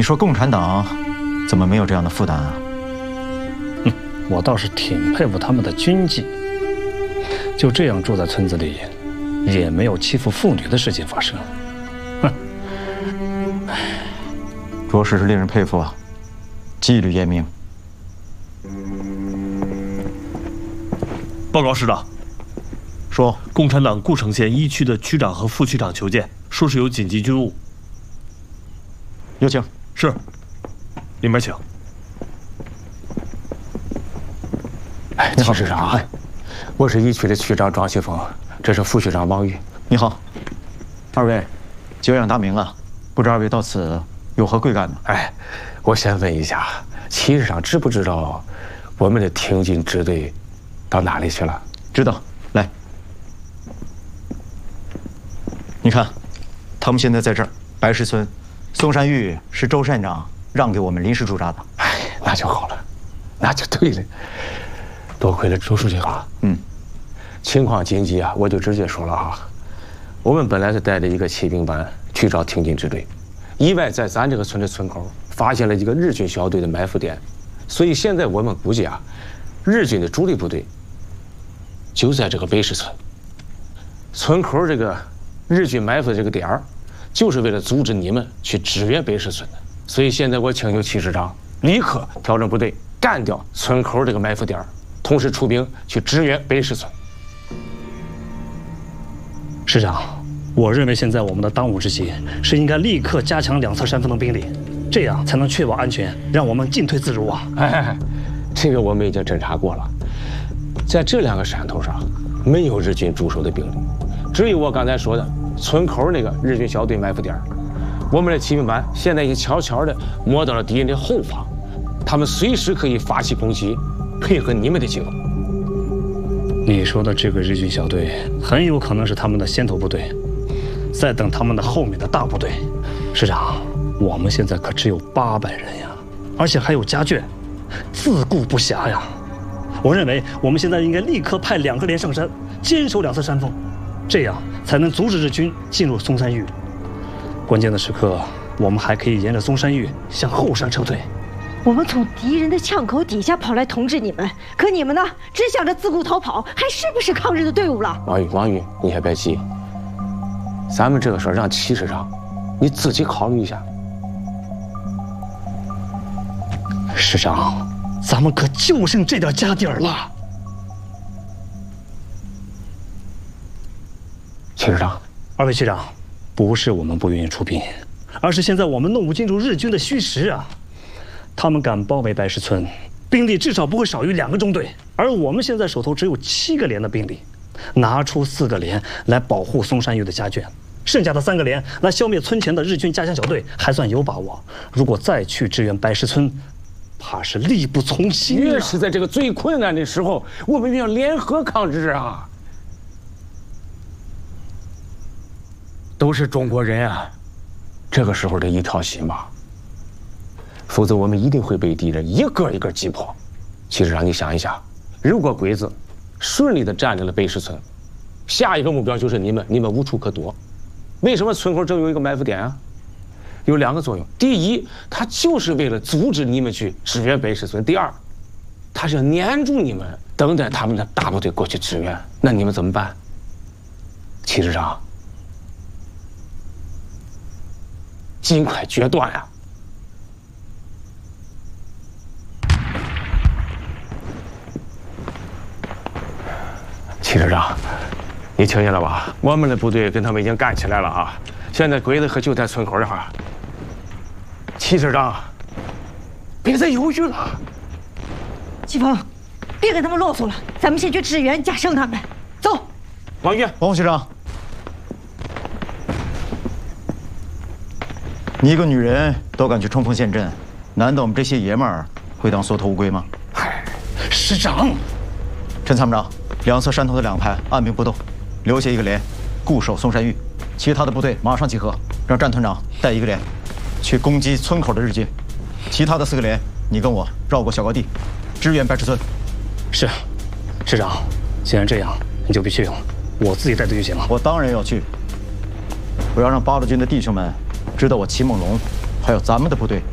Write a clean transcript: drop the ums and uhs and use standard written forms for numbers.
说共产党怎么没有这样的负担啊？ 我倒是挺佩服他们的军纪，就这样住在村子里，也没有欺负妇女的事情发生。哼， 着实是令人佩服啊，纪律严明。 报告师长， 说共产党故城县1区的区长和副区长求见，说是有紧急军务。 有请。 是，里面请。 哎，齐市长，我是1区的区长庄西峰，这是副区长王玉。 你好，二位久仰大名了，不知二位到此有何贵干呢？ 哎，我先问一下，齐市长知不知道我们的挺进支队到哪里去了？ 知道。来，你看，他们现在在这儿，白石村，松山峪是周县长让给我们临时驻扎的。 哎，那就好了，那就对了。多亏了周书记啊。情况紧急啊，我就直接说了啊。我们本来是带着一个骑兵班去找挺进支队，意外在咱这个村的村口发现了一个日军小队的埋伏点，所以现在我们估计啊，日军的主力部队就在这个北石村。村口这个日军埋伏的这个点儿，就是为了阻止你们去支援北石村的。所以现在我请求齐师长立刻调整部队，干掉村口这个埋伏点，同时出兵去支援北石村。 师长，我认为现在我们的当务之急是应该立刻加强两侧山峰的兵力，这样才能确保安全，让我们进退自如啊！ 哎，这个我们已经侦查过了，在这2个山头上没有日军驻守的兵力，只有我刚才说的村口那个日军小队埋伏点。我们的骑兵班现在已经悄悄地摸到了敌人的后方，他们随时可以发起攻击，配合你们的行动。 你说的这个日军小队很有可能是他们的先头部队，在等他们的后面的大部队。师长，我们现在可只有800人呀，而且还有家眷，自顾不暇呀。我认为我们现在应该立刻派2个连上山，坚守两侧山峰，这样才能阻止日军进入松山峪。关键的时刻，我们还可以沿着松山峪向后山撤退。 我们从敌人的枪口底下跑来统治你们，可你们呢，只想着自顾逃跑，还是不是抗日的队伍了？ 王玉，你还别急，咱们这个事儿让齐师长你自己考虑一下。 师长，咱们可就剩这点家底儿了。 齐师长 ，2位区长，不是我们不愿意出兵，而是现在我们弄不清楚日军的虚实啊。他们敢包围白石村，兵力至少不会少于2个中队，而我们现在手头只有7个连的兵力，拿出4个连来保护松山峪的家眷，剩下的3个连来消灭村前的日军加强小队，还算有把握。如果再去支援白石村，怕是力不从心啊。 越是在这个最困难的时候，我们要联合抗日啊！都是中国人啊，这个时候得一条心吧，否则我们一定会被敌人一个一个击破。其实让你想一想，如果鬼子顺利地占领了北石村，下一个目标就是你们无处可躲。为什么村口正有一个埋伏点啊？有2个作用：第一，它就是为了阻止你们去支援北石村；第二，它是要黏住你们，等待他们的大部队过去支援。那你们怎么办？齐师长，尽快决断呀！齐师长，你听见了吧？我们的部队跟他们已经干起来了啊！现在鬼子可就在村口这哈。齐师长，别再犹豫了。 季风，别跟他们啰嗦了，咱们先去支援贾胜他们。走。 王玉， 王副区长，你一个女人都敢去冲锋陷阵，难道我们这些爷们儿会当缩头乌龟吗？ 嗨，师长， 陈参谋长，两侧山头的两排按兵不动，留下一个连固守松山峪，其他的部队马上集合，让战团长带一个连去攻击村口的日军，其他的4个连你跟我绕过小高地，支援白石村。 是，师长，既然这样，你就别去了，我自己带队就行了。 我当然要去，我要让八路军的弟兄们知道我齐梦龙还有咱们的部队